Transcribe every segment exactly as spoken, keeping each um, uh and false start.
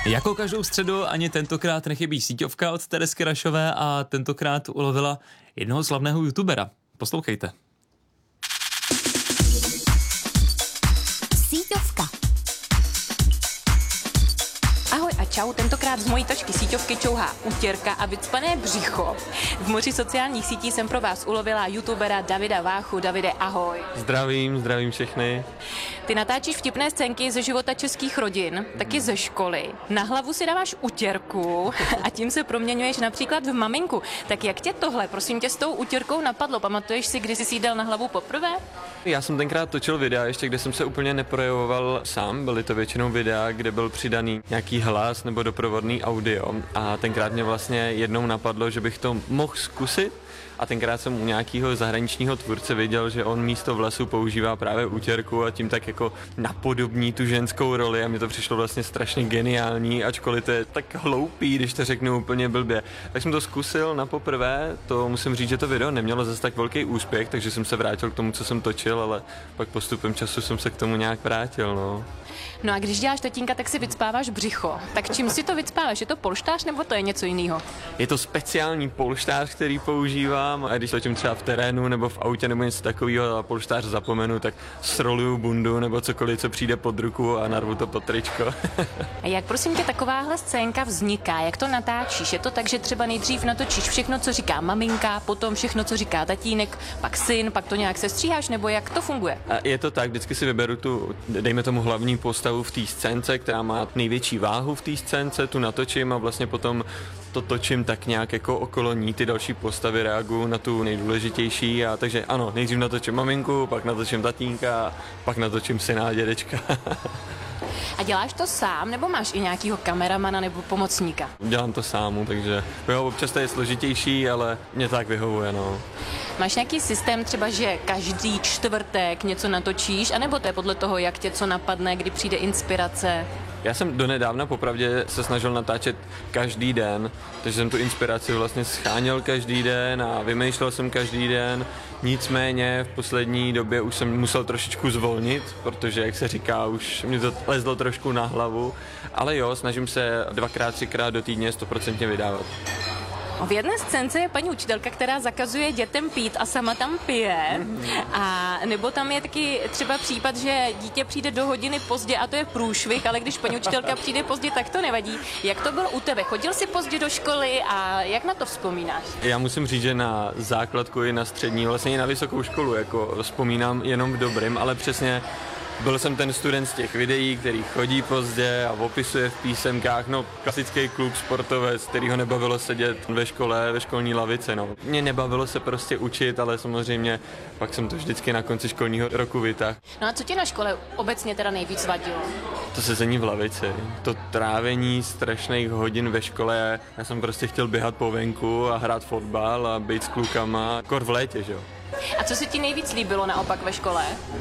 Jako každou středu ani tentokrát nechybí síťovka od Teresky Rašové a tentokrát ulovila jednoho slavného youtubera. Poslouchejte. Síťovka. Ahoj a čau, tentokrát z mojí tašky síťovky čouhá utěrka a vycpané břicho. V moři sociálních sítí jsem pro vás ulovila youtubera Davida Váchu. Davide, ahoj. Zdravím, zdravím všechny. Ty natáčíš vtipné scénky ze života českých rodin, taky ze školy. Na hlavu si dáváš utěrku a tím se proměňuješ například v maminku. Tak jak tě tohle, prosím tě, s tou utěrkou napadlo? Pamatuješ si, kdy jsi si dal na hlavu poprvé? Já jsem tenkrát točil videa, ještě kde jsem se úplně neprojevoval sám. Byly to většinou videa, kde byl přidaný nějaký hlas nebo doprovodný audio. A tenkrát mě vlastně jednou napadlo, že bych to mohl zkusit. A tenkrát jsem u nějakého zahraničního tvůrce viděl, že on místo vlasů používá právě utěrku a tím tak jako napodobní tu ženskou roli a mně to přišlo vlastně strašně geniální, ačkoliv to je tak hloupý, když to řeknu úplně blbě. Tak jsem to zkusil na poprvé, to musím říct, že to video nemělo zase tak velký úspěch, takže jsem se vrátil k tomu, co jsem točil, ale pak postupem času jsem se k tomu nějak vrátil, no. No a když děláš tatínka, tak si vycpáváš břicho. Tak čím si to vycpáváš? Je to polštář nebo to je něco jiného? Je to speciální polštář, který používám a když točím třeba v terénu nebo v autě nebo něco takového a polštář zapomenu, tak sroluju bundu nebo cokoliv, co přijde pod ruku a narvu to pod tričko. A jak prosím tě takováhle scénka vzniká? Jak to natáčíš? Je to tak, že třeba nejdřív natočíš všechno, co říká maminka, potom všechno, co říká tatínek, pak syn, pak to nějak sestříháš, nebo jak to funguje? A je to tak, vždycky si vyberu tu, dejme tomu hlavní postavu v té scénce, která má největší váhu v té scénce, tu natočím a vlastně potom to točím tak nějak jako okolo ní, ty další postavy reagují na tu nejdůležitější a takže ano, nejdřív natočím maminku, pak natočím tatínka, pak natočím syna a dědečka. A děláš to sám, nebo máš i nějakýho kameramana nebo pomocníka? Dělám to sám, takže jo, občas to je složitější, ale mě tak vyhovuje, no. Máš nějaký systém třeba, že každý čtvrtek něco natočíš, anebo to je podle toho, jak tě co napadne, kdy přijde inspirace? Já jsem donedávna popravdě se snažil natáčet každý den, takže jsem tu inspiraci vlastně scháněl každý den a vymýšlel jsem každý den. Nicméně v poslední době už jsem musel trošičku zvolnit, protože, jak se říká, už mi to lezlo trošku na hlavu. Ale jo, snažím se dvakrát, třikrát do týdně stoprocentně vydávat. V jedné scénce je paní učitelka, která zakazuje dětem pít a sama tam pije. A nebo tam je taky třeba případ, že dítě přijde do hodiny pozdě a to je průšvih, ale když paní učitelka přijde pozdě, tak to nevadí. Jak to bylo u tebe? Chodil jsi pozdě do školy a jak na to vzpomínáš? Já musím říct, že na základku i na střední, vlastně i na vysokou školu, jako vzpomínám jenom v dobrým, ale přesně byl jsem ten student z těch videí, který chodí pozdě a opisuje v písemkách, no klasický kluk sportovec, který ho nebavilo sedět ve škole, ve školní lavici, no. Mě nebavilo se prostě učit, ale samozřejmě pak jsem to vždycky na konci školního roku vytáhl. No a co ti na škole obecně teda nejvíc vadilo? To sezení v lavici, to trávení strašných hodin ve škole, já jsem prostě chtěl běhat po venku a hrát fotbal a být s klukama, kor v létě, že jo. A co se ti nejvíc líbilo naopak ve škole?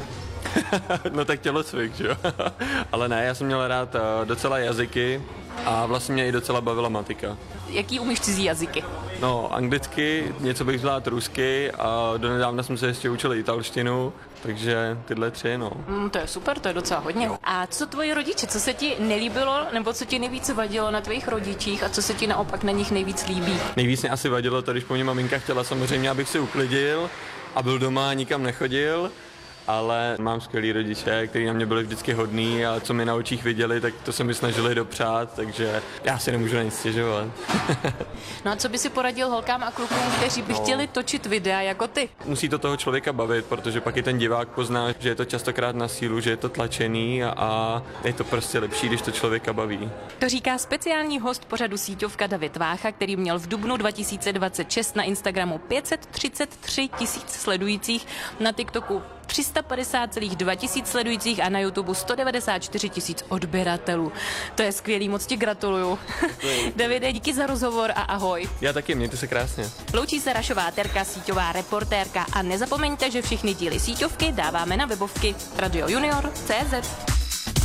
No tak tělocvik, že jo. Ale ne, já jsem měl rád docela jazyky a vlastně mě i docela bavila matika. Jaký umíš cizí jazyky? No, anglicky, něco bych zvládl rusky a donedávna jsem se ještě učil italštinu, takže tyhle tři, no. Mm, to je super, to je docela hodně. A co tvoji rodiče, co se ti nelíbilo, nebo co ti nejvíc vadilo na tvých rodičích a co se ti naopak na nich nejvíc líbí? Nejvíc mě asi vadilo to, když po mě maminka chtěla samozřejmě, abych se uklidil a byl doma a nikam nechodil. Ale mám skvělý rodiče, kteří na mě byli vždycky hodný a co mi na očích viděli, tak to se mi snažili dopřát, takže já si nemůžu na nic stěžovat. No a co by si poradil holkám a klukům, kteří by no. chtěli točit videa jako ty? Musí to toho člověka bavit, protože pak i ten divák pozná, že je to častokrát na sílu, že je to tlačený a, a je to prostě lepší, když to člověka baví. To říká speciální host pořadu Síťovka David Vácha, který měl v dubnu dva tisíce dvacet šest na Instagramu pět set třicet tři tisíc sledujících, na TikToku tři sta padesát celá dva tisíc sledujících a na YouTube sto devadesát čtyři tisíc odběratelů. To je skvělý, moc ti gratuluju. Davide, díky za rozhovor a ahoj. Já taky, mějte se krásně. Loučí se Rašová Terka, síťová reportérka a nezapomeňte, že všechny díly síťovky dáváme na webovky radio junior tečka cé zet.